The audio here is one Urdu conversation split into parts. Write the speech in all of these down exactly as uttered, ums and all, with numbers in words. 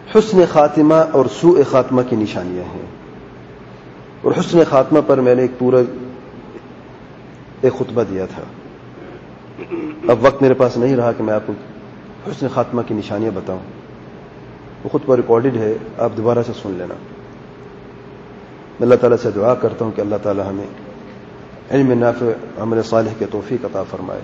حسن خاتمہ اور سوء خاتمہ کی نشانیاں ہیں. اور حسن خاتمہ پر میں نے ایک پورا ایک خطبہ دیا تھا. اب وقت میرے پاس نہیں رہا کہ میں آپ کو حسن خاتمہ کی نشانیاں بتاؤں. وہ خطبہ ریکارڈڈ ہے, آپ دوبارہ سے سن لینا. میں اللہ تعالیٰ سے دعا کرتا ہوں کہ اللہ تعالیٰ ہمیں علم نافع عمل صالح کے توفیق عطا فرمائے,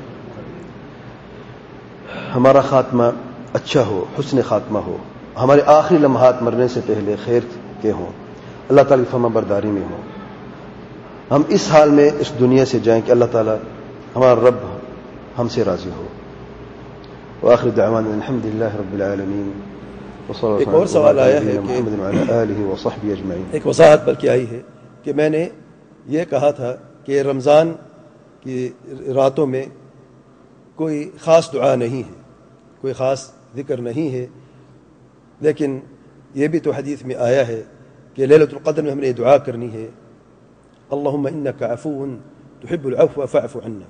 ہمارا خاتمہ اچھا ہو, حسن خاتمہ ہو, ہمارے آخری لمحات مرنے سے پہلے خیر کے ہوں, اللہ تعالیٰ کی فرما برداری میں ہوں, ہم اس حال میں اس دنیا سے جائیں کہ اللہ تعالیٰ ہمارا رب ہم سے راضی ہو. وآخر دعوانا الحمد للہ رب العالمین. ایک اور سوال آیا ہے کہ ایک وضاحت بلکہ آئی ہے کہ میں نے یہ کہا تھا کہ رمضان کی راتوں میں کوئی خاص دعا نہیں ہے, کوئی خاص ذکر نہیں ہے, لیکن یہ بھی تو حدیث میں آیا ہے کہ لیلۃ القدر میں ہم نے یہ دعا کرنی ہے, اللہم انک عفو تحب العفو فاعف عنا.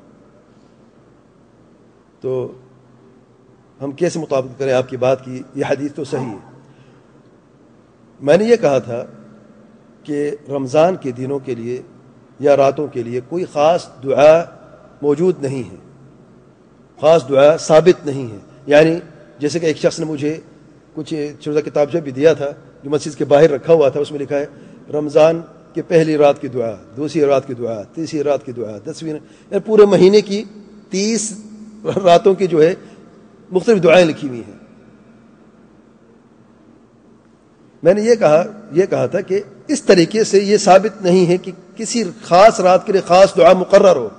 تو ہم کیسے مطابقت کریں آپ کی بات کی؟ یہ حدیث تو صحیح ہے. میں نے یہ کہا تھا کہ رمضان کے دنوں کے لیے یا راتوں کے لیے کوئی خاص دعا موجود نہیں ہے, خاص دعا ثابت نہیں ہے. یعنی جیسے کہ ایک شخص نے مجھے کچھ چھوٹا کتابچہ بھی دیا تھا جو مسجد کے باہر رکھا ہوا تھا, اس میں لکھا ہے رمضان کے پہلی رات کی دعا, دوسری رات کی دعا, تیسری رات کی دعا, دسویں, یعنی پورے مہینے کی تیس راتوں کی جو ہے مختلف دعائیں لکھی ہوئی ہیں. میں نے یہ کہا یہ کہا تھا کہ اس طریقے سے یہ ثابت نہیں ہے کہ کسی خاص رات کے لیے خاص دعا مقرر ہو,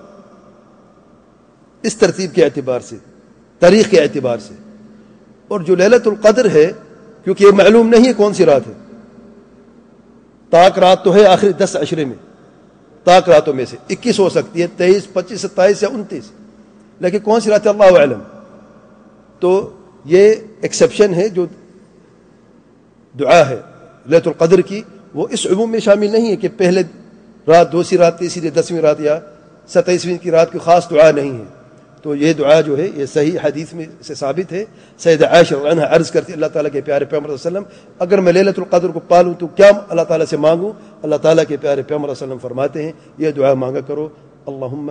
اس ترتیب کے اعتبار سے, تاریخ کے اعتبار سے. اور جو لیلۃ القدر ہے, کیونکہ یہ معلوم نہیں ہے کون سی رات ہے, طاق رات تو ہے آخری دس عشرے میں, طاق راتوں میں سے اکیس ہو سکتی ہے, تیئیس, پچیس, ستائیس یا انتیس, لیکن کون سی رات ہے اللہ اعلم. تو یہ ایکسیپشن ہے جو دعا ہے لیلۃ القدر کی, وہ اس عموم میں شامل نہیں ہے کہ پہلے رات, دوسری رات, تیسری, دسویں رات یا ستائیسویں کی رات کی خاص دعا نہیں ہے. تو یہ دعا جو ہے یہ صحیح حدیث میں سے ثابت ہے. سیدہ عائشہ رضی اللہ عنہا عرض کرتی اللہ تعالیٰ کے پیارے پیغمبر صلی اللہ علیہ وسلم اگر میں لیلۃ القدر کو پالوں تو کیا اللہ تعالیٰ سے مانگوں؟ اللہ تعالیٰ کے پیارے پیغمبر صلی اللہ علیہ وسلم فرماتے ہیں یہ دعا مانگا کرو, اللہم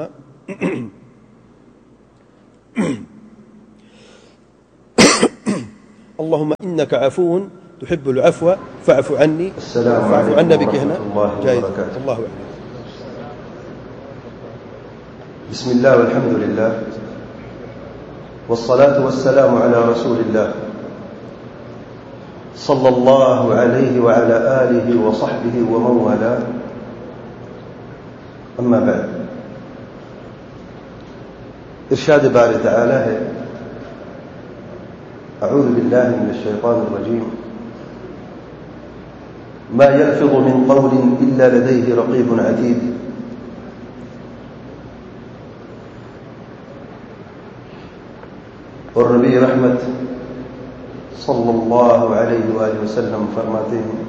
اللہم انک عفو تحب العفو فاعف عنی. فاعف عنا بھی کہنا جائز. اللہ اعلم. بسم اللہ والحمد للہ والصلاة والسلام على رسول اللہ صلی اللہ علیہ وعلى آلہ وصحبہ ومن والاه. اما بعد, ارشاد باری تعالی ہے اعوذ باللہ من الشیطان الرجیم ما يلفظ من قول الا لديه رقیب عتید. اور نبی رحمت صلی اللہ علیہ وآلہ وسلم فرماتے ہیں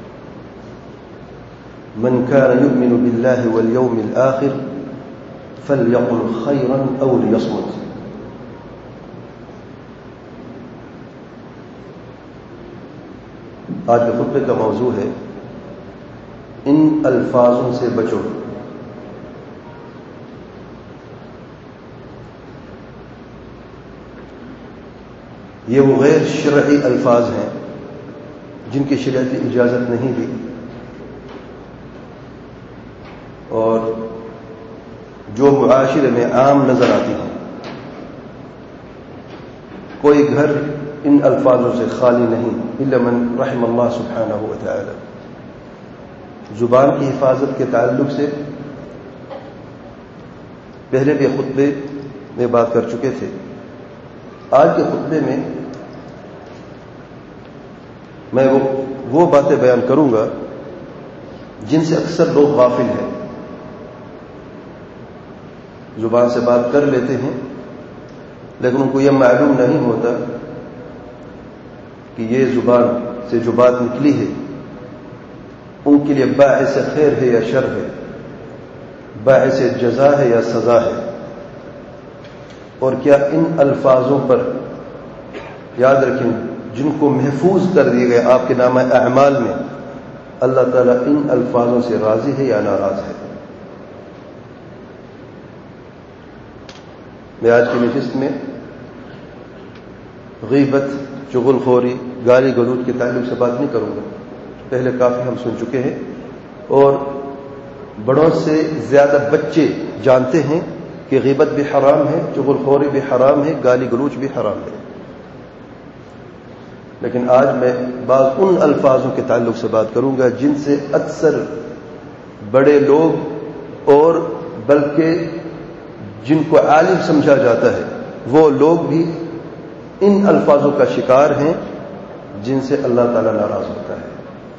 من كان يؤمن بالله واليوم الآخر فليقل خيرا أو ليصمت. آج کے خطبے کا موضوع ہے ان الفاظوں سے بچو. یہ وہ غیر شرعی الفاظ ہیں جن کی شریعت اجازت نہیں دی, اور جو معاشرے میں عام نظر آتی ہیں. کوئی گھر ان الفاظوں سے خالی نہیں الا من رحم اللہ سبحانہ و تعالی. زبان کی حفاظت کے تعلق سے پہلے بھی خطبے میں بات کر چکے تھے. آج کے خطبے میں میں وہ وہ باتیں بیان کروں گا جن سے اکثر لوگ غافل ہیں. زبان سے بات کر لیتے ہیں لیکن ان کو یہ معلوم نہیں ہوتا کہ یہ زبان سے جو بات نکلی ہے ان کے لیے باعث خیر ہے یا شر ہے, باعث جزا ہے یا سزا ہے, اور کیا ان الفاظوں پر یاد رکھیں جن کو محفوظ کر دیے گئے آپ کے نامہ اعمال میں، اللہ تعالیٰ ان الفاظوں سے راضی ہے یا ناراض ہے؟ میں آج کی نشست میں غیبت، چغل خوری، گالی گلوچ کے تعلق سے بات نہیں کروں گا، پہلے کافی ہم سن چکے ہیں، اور بڑوں سے زیادہ بچے جانتے ہیں کہ غیبت بھی حرام ہے، چغل خوری بھی حرام ہے، گالی گلوچ بھی حرام ہے۔ لیکن آج میں بعض ان الفاظوں کے تعلق سے بات کروں گا جن سے اکثر بڑے لوگ اور بلکہ جن کو عالم سمجھا جاتا ہے وہ لوگ بھی ان الفاظوں کا شکار ہیں جن سے اللہ تعالیٰ ناراض ہوتا ہے۔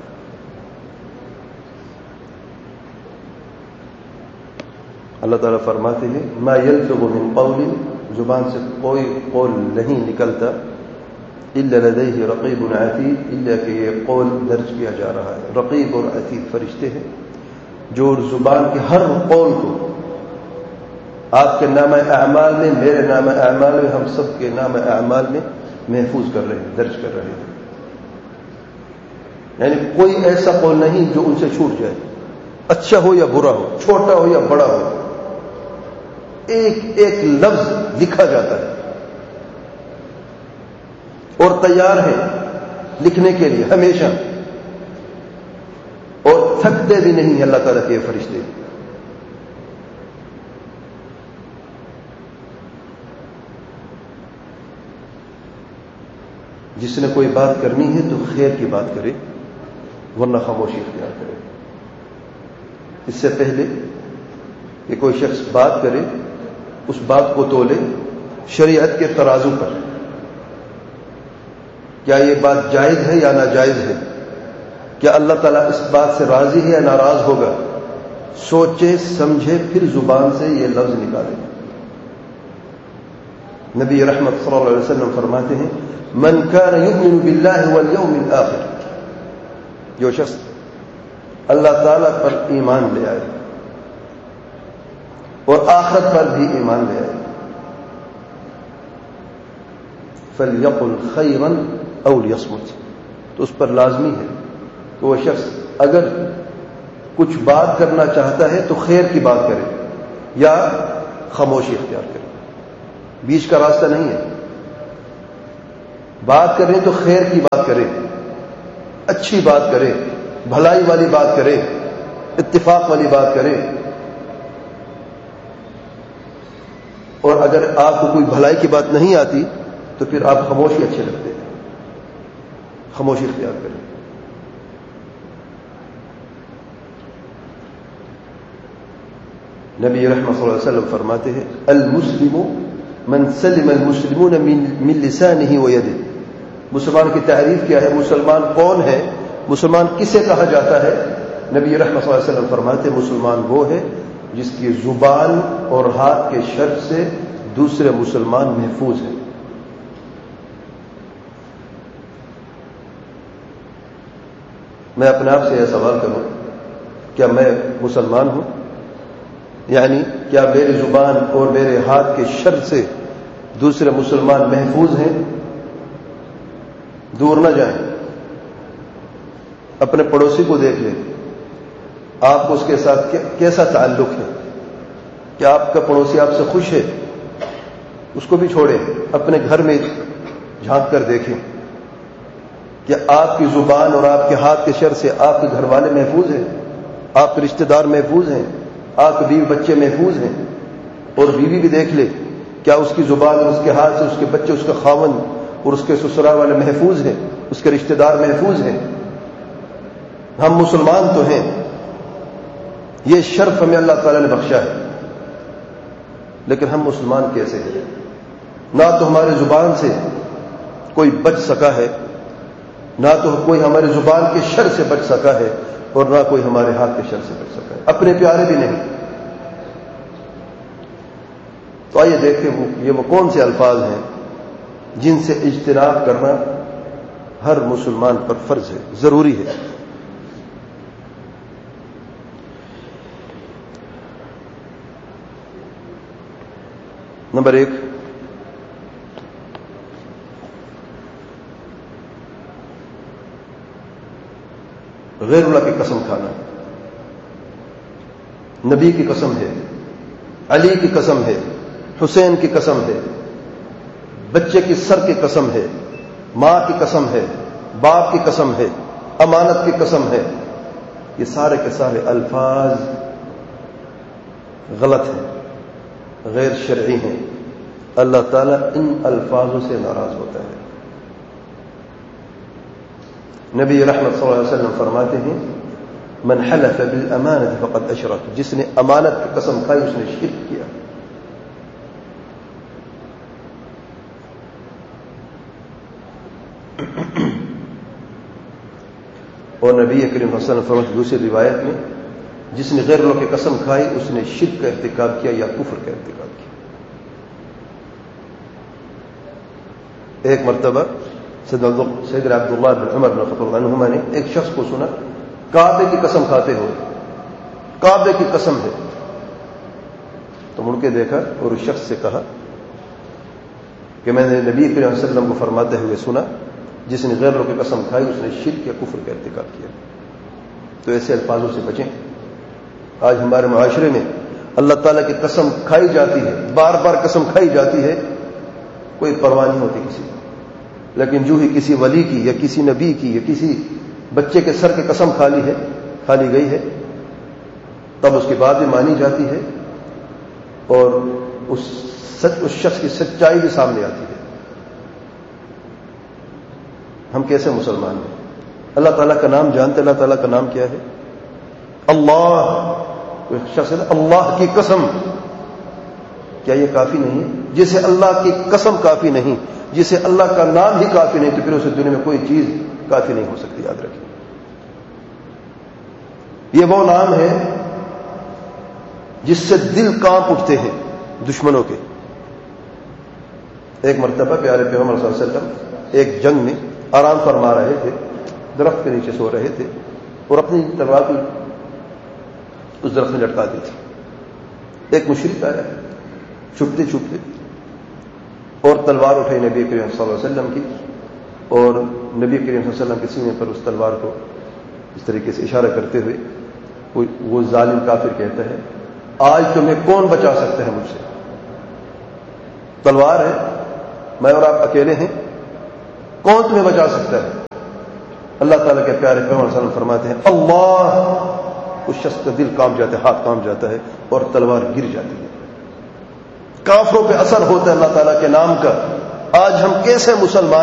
اللہ تعالیٰ فرماتے ہیں ما یلفظ من قول، زبان سے کوئی قول نہیں نکلتا، الا لدیہ رقیب عتید، الا کہ یہ قول درج کیا جا رہا ہے۔ رقیب اور عتید فرشتے ہیں جو زبان کے ہر قول کو آپ کے نام اعمال میں، میرے نام اعمال میں، ہم سب کے نام اعمال میں محفوظ کر رہے ہیں، درج کر رہے ہیں۔ یعنی کوئی ایسا قول نہیں جو ان سے چھوٹ جائے، اچھا ہو یا برا ہو، چھوٹا ہو یا بڑا ہو، ایک ایک لفظ لکھا جاتا ہے اور تیار ہے لکھنے کے لیے ہمیشہ، اور تھکتے بھی نہیں اللہ تعالیٰ کے فرشتے۔ جس نے کوئی بات کرنی ہے تو خیر کی بات کرے، ورنہ خاموشی اختیار کرے۔ اس سے پہلے کہ کوئی شخص بات کرے، اس بات کو تولے شریعت کے ترازو پر، کیا یہ بات جائز ہے یا ناجائز ہے، کیا اللہ تعالیٰ اس بات سے راضی ہے یا ناراض ہوگا، سوچے سمجھے پھر زبان سے یہ لفظ نکالے۔ نبی رحمت صلی اللہ علیہ وسلم فرماتے ہیں من كان يؤمن بالله واليوم الآخر، جو شخص اللہ تعالیٰ پر ایمان لے آئے اور آخرت پر بھی ایمان لے آئے، فَلْيَقُلْ خَيْرًا أَوْ لِيَصْمُتْ، تو اس پر لازمی ہے کہ وہ شخص اگر کچھ بات کرنا چاہتا ہے تو خیر کی بات کرے یا خاموشی اختیار کرے، بیچ کا راستہ نہیں ہے۔ بات کریں تو خیر کی بات کرے، اچھی بات کرے، بھلائی والی بات کرے، اتفاق والی بات کرے، اور اگر آپ کو کوئی بھلائی کی بات نہیں آتی تو پھر آپ خاموشی اچھے لگتے ہیں، خاموشی اختیار کریں۔ نبی رحمۃ صلی اللہ علیہ وسلم فرماتے ہیں المسلم من سلم المسلمون من لسانه ويده، مسلمان کی تعریف کیا ہے، مسلمان کون ہے، مسلمان کسے کہا جاتا ہے؟ نبی رحمۃ صلی اللہ علیہ وسلم فرماتے ہیں مسلمان وہ ہے جس کی زبان اور ہاتھ کے شر سے دوسرے مسلمان محفوظ ہیں۔ میں اپنے آپ سے یہ سوال کروں، کیا میں مسلمان ہوں؟ یعنی کیا میری زبان اور میرے ہاتھ کے شر سے دوسرے مسلمان محفوظ ہیں، دور نہ جائیں؟ اپنے پڑوسی کو دیکھ لیں، آپ کو اس کے ساتھ کیسا تعلق ہے؟ کیا آپ کا پڑوسی آپ سے خوش ہے؟ اس کو بھی چھوڑیں، اپنے گھر میں جھانک کر دیکھیں کہ آپ کی زبان اور آپ کے ہاتھ کے شر سے آپ کے گھر والے محفوظ ہیں، آپ کے رشتہ دار محفوظ ہیں، آپ کے بیوی بچے محفوظ ہیں؟ اور بیوی بھی دیکھ لے، کیا اس کی زبان اور اس کے ہاتھ سے اس کے بچے، اس کا خاوند اور اس کے سسرال والے محفوظ ہیں، اس کے رشتہ دار محفوظ ہیں؟ ہم مسلمان تو ہیں، یہ شرف ہمیں اللہ تعالیٰ نے بخشا ہے، لیکن ہم مسلمان کیسے ہیں؟ نہ تو ہماری زبان سے کوئی بچ سکا ہے، نہ تو کوئی ہماری زبان کے شر سے بچ سکا ہے، اور نہ کوئی ہمارے ہاتھ کے شر سے بچ سکا ہے، اپنے پیارے بھی نہیں۔ تو آئیے دیکھیں وہ یہ وہ کون سے الفاظ ہیں جن سے اجتناب کرنا ہر مسلمان پر فرض ہے، ضروری ہے۔ نمبر ایک، غیر اللہ کی قسم کھانا، نبی کی قسم ہے، علی کی قسم ہے، حسین کی قسم ہے، بچے کی سر کی قسم ہے، ماں کی قسم ہے، باپ کی قسم ہے، امانت کی قسم ہے، یہ سارے کے سارے الفاظ غلط ہیں، غیر شرعی ہیں. اللہ تعالیٰ ان الفاظوں سے ناراض ہوتا ہے. نبی رحمت صلی اللہ علیہ وسلم فرماتے ہیں من حلف بالامانۃ فقد اشرک، جس نے امانت کی قسم کھائی اس نے شرک کیا. اور نبی کریم صلی اللہ علیہ وسلم فرماتے دوسری روایت میں جس نے غیر اللہ کی قسم کھائی اس نے شرک کا ارتکاب کیا یا کفر کا ارتکاب کیا. ایک مرتبہ سیدنا عبداللہ بن عمر بن الخطاب عنہما نے ایک شخص کو سنا کعبے کی قسم کھاتے ہوئے، کعبے کی قسم ہے. تو مڑ کے دیکھا اور اس شخص سے کہا کہ میں نے نبی کریم صلی اللہ علیہ وسلم کو فرماتے ہوئے سنا جس نے غیر اللہ کی قسم کھائی اس نے شرک یا کفر کا ارتکاب کیا. تو ایسے الفاظوں سے بچیں. آج ہمارے معاشرے میں اللہ تعالیٰ کی قسم کھائی جاتی ہے، بار بار قسم کھائی جاتی ہے، کوئی پرواہ نہیں ہوتی کسی، لیکن جو ہی کسی ولی کی یا کسی نبی کی یا کسی بچے کے سر کی قسم کھا لی ہے کھا لی گئی ہے تب اس کے بعد بھی مانی جاتی ہے اور اس سچ اس شخص کی سچائی بھی سامنے آتی ہے. ہم کیسے مسلمان ہیں؟ اللہ تعالیٰ کا نام جانتے؟ اللہ تعالیٰ کا نام کیا ہے؟ اللہ. کوئی شخص ہے اللہ کی قسم، کیا یہ کافی نہیں ہے؟ جسے اللہ کی قسم کافی نہیں، جسے اللہ کا نام ہی کافی نہیں، تو پھر اسے دنیا میں کوئی چیز کافی نہیں ہو سکتی. یاد رکھیں یہ وہ نام ہے جس سے دل کانپ اٹھتے ہیں دشمنوں کے. ایک مرتبہ پیارے پیغمبر صلی اللہ علیہ وسلم ایک جنگ میں آرام فرما رہے تھے، درخت کے نیچے سو رہے تھے اور اپنی تلوار کو اس درخت میں لٹکا دی تھی. ایک مشرک آیا چھپتے چھپتے اور تلوار اٹھائی نبی کریم صلی اللہ علیہ وسلم کی، اور نبی کریم صلی اللہ علیہ وسلم کے سینے پر اس تلوار کو اس طریقے سے اشارہ کرتے ہوئے وہ ظالم کافر کہتا ہے آج تمہیں کون بچا سکتا ہے مجھ سے؟ تلوار ہے، میں اور آپ اکیلے ہیں، کون تمہیں بچا سکتا ہے؟ اللہ تعالیٰ کے پیارے پیغمبر صلی اللہ علیہ وسلم فرماتے ہیں اللہ. اس شخص کا دل کانپ جاتا ہے، ہاتھ کانپ جاتا ہے اور تلوار گر جاتی ہے. کافروں پہ اثر ہوتا ہے اللہ تعالیٰ کے نام کا. آج ہم کیسے مسلمان